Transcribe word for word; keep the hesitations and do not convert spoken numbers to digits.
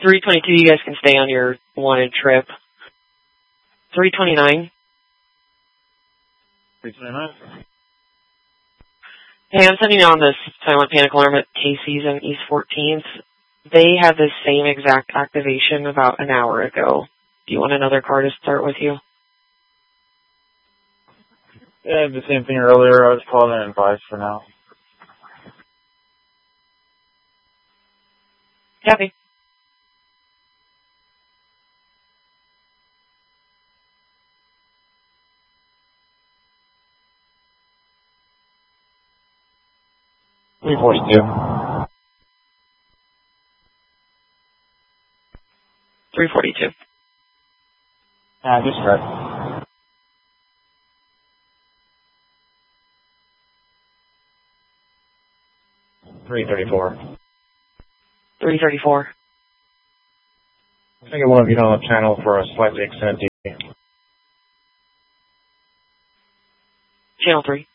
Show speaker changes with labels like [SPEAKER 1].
[SPEAKER 1] three twenty-two, you guys can stay on your wanted trip. three twenty-nine.
[SPEAKER 2] three twenty-nine.
[SPEAKER 1] Hey, I'm sending you on this silent panic alarm at Casey's and East fourteenth. They had the same exact activation about an hour ago. Do you want another car to start with you?
[SPEAKER 2] Yeah, the same thing earlier. I was calling an advice for now.
[SPEAKER 1] Copy.
[SPEAKER 2] three forty-two.
[SPEAKER 1] three forty-two.
[SPEAKER 2] Yeah, just right. three thirty-four.
[SPEAKER 1] three thirty-four.
[SPEAKER 2] I think I want to get on the channel for a slightly extended T V.
[SPEAKER 1] Channel three.